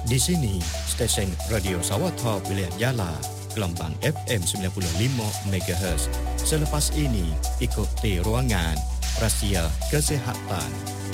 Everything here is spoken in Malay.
Di sini, stesen Radio Sawatha Pilihan Yala, gelombang FM 95 MHz. Selepas ini, ikuti ruangan Rahsia Kesihatan.